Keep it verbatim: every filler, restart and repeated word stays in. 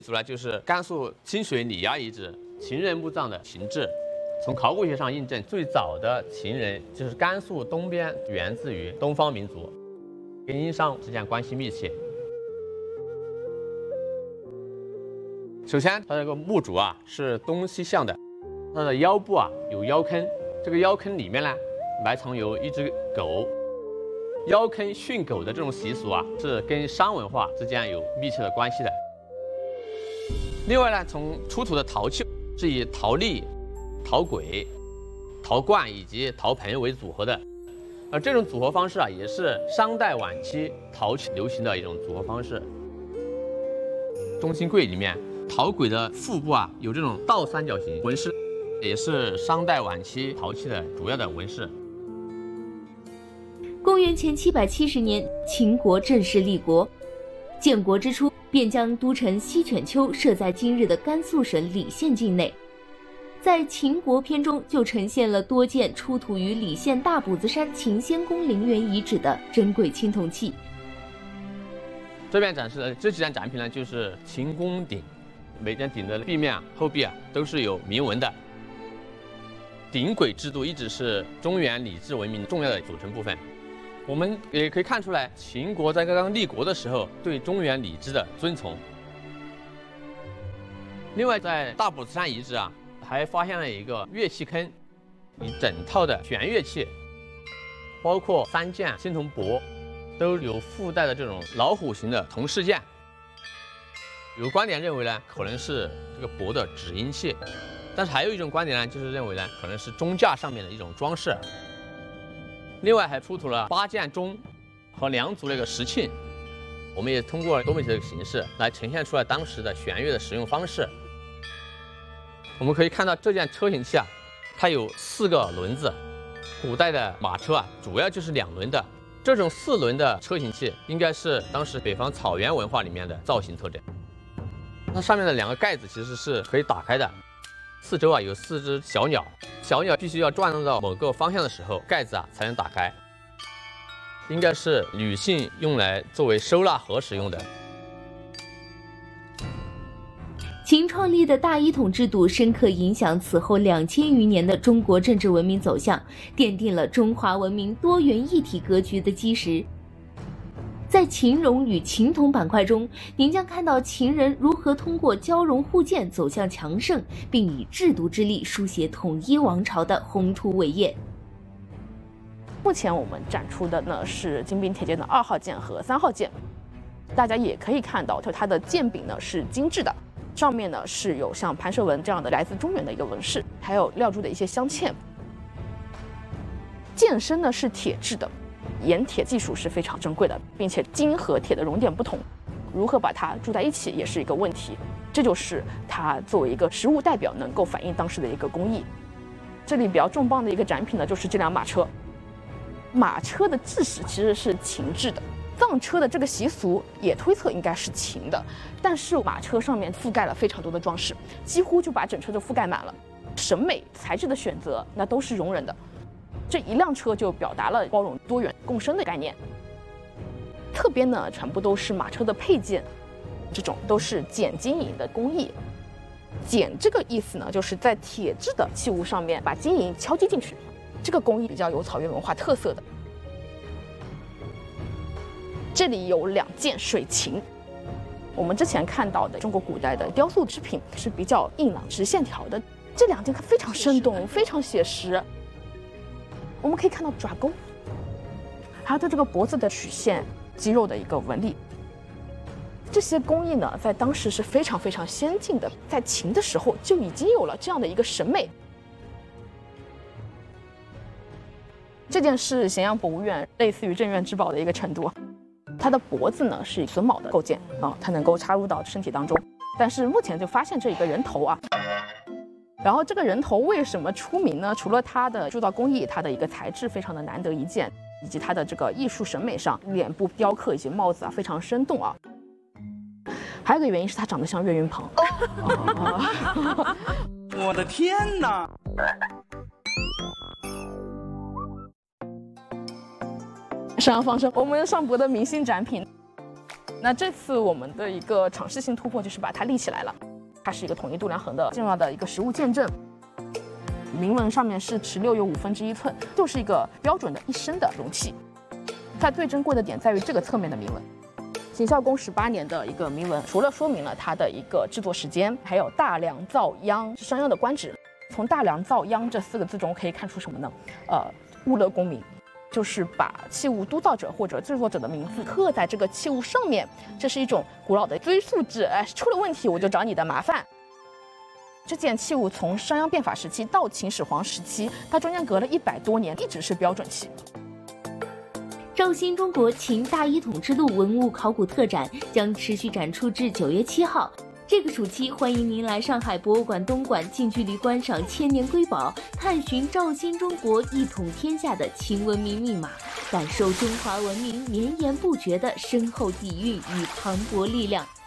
主要就是甘肃清水里崖遗址秦人墓葬的秦制。从考古学上印证，最早的秦人就是甘肃东边，源自于东方民族，跟殷商之间关系密切。首先，它这个墓主啊是东西向的，它的腰部啊有腰坑，这个腰坑里面呢埋藏有一只狗。腰坑训狗的这种习俗啊，是跟商文化之间有密切的关系的。另外呢，从出土的陶器是以陶粒、陶簋、陶罐以及陶盆为组合的，而这种组合方式啊，也是商代晚期陶器流行的一种组合方式。中心柜里面，陶簋的腹部啊有这种倒三角形纹饰，也是商代晚期陶器的主要的纹饰。 公元前七百七十年，秦国正式立国。建国之初，便将都城西犬丘设在今日的甘肃省礼县境内。在秦国篇中，就呈现了多件出土于礼县大卜子山秦仙宫陵园遗址的珍贵青铜器。 这边展示的这几件展品呢，就是秦宫鼎，每件鼎的壁面、后壁啊都是有铭文的。鼎簋制度一直是中原礼制文明重要的组成部分。我们也可以看出来，秦国在刚刚立国的时候对中原礼制的遵从。另外，在大卜子山遗址啊，还发现了一个乐器坑，一整套的弦乐器，包括三件青铜钵，都有附带的这种老虎形的铜饰件。有观点认为呢，可能是这个钵的止音器，但是还有一种观点呢，就是认为呢，可能是钟架上面的一种装饰。另外还出土了八件钟和两组那个石磬，我们也通过多媒体的形式来呈现出来当时的弦乐的使用方式。我们可以看到这件车形器啊，它有四个轮子。古代的马车啊，主要就是两轮的。这种四轮的车形器应该是当时北方草原文化里面的造型特征。它上面的两个盖子其实是可以打开的。四周啊有四只小鸟，小鸟必须要转动到某个方向的时候，盖子啊才能打开。应该是女性用来作为收纳盒使用的。 秦创立的大一统制度深刻影响此后两千余年的中国政治文明走向，奠定了中华文明多元一体格局的基石。在秦戎与秦铜板块中，您将看到秦人如何通过交融互鉴走向强盛，并以制度之力书写统一王朝的宏图伟业。 目前我们展出的呢是金兵铁剑的二号剑和三号剑，大家也可以看到，就它的剑柄呢是精致的，上面呢是有像盘蛇纹这样的来自中原的一个纹饰，还有料铸的一些镶嵌。剑身呢是铁制的。冶铁技术是非常珍贵的，并且金和铁的熔点不同，如何把它铸在一起也是一个问题。这就是它作为一个实物代表，能够反映当时的一个工艺。这里比较重磅的一个展品呢，就是这辆马车。马车的制式其实是秦制的，藏车的这个习俗也推测应该是秦的，但是马车上面覆盖了非常多的装饰，几乎就把整车都覆盖满了。审美材质的选择，那都是容忍的。这一辆车就表达了包容多元共生的概念。侧边呢，全部都是马车的配件，这种都是剪金银的工艺。剪这个意思呢，就是在铁制的器物上面把金银敲击进去，这个工艺比较有草原文化特色的。这里有两件水琴，我们之前看到的中国古代的雕塑制品是比较硬朗直线条的，这两件非常生动，非常写实。我们可以看到爪钩，还有它这个脖子的曲线、肌肉的一个纹理。这些工艺呢，在当时是非常非常先进的，在秦的时候就已经有了这样的一个审美。这件是咸阳博物院类似于镇院之宝的一个程度，它的脖子呢是以榫卯的构件啊，它能够插入到身体当中。但是目前就发现这一个人头啊。然后这个人头为什么出名呢？除了它的铸造工艺，它的一个材质非常的难得一见，以及它的这个艺术审美上，脸部雕刻以及帽子啊非常生动啊。还有一个原因是它长得像岳云鹏。哦、 我的天哪！ 上方是我们上博的明星展品。 那这次我们的一个尝试性突破就是把它立起来了，它是一个统一度量衡的重要的一个实物见证。铭文上面是十六有五分之一寸，就是一个标准的一升的容器。它最珍贵的点在于这个侧面的铭文。秦孝公十八年的一个铭文，除了说明了它的一个制作时间，还有大梁造央是商鞅的官职。从大梁造央这四个字中可以看出什么呢？呃，物勒功名，就是把器物督造者或者制作者的名字刻在这个器物上面，这是一种古老的追溯制。哎，出了问题我就找你的麻烦。这件器物从商鞅变法时期到秦始皇时期，它中间隔了一百多年，一直是标准器。 赵新中国秦大一统之路文物考古特展将持续展出至九月七号。这个暑期，欢迎您来上海博物馆东馆近距离观赏千年瑰宝，探寻赵新中国一统天下的秦文明密码，感受中华文明绵延不绝的深厚底蕴与磅礴力量。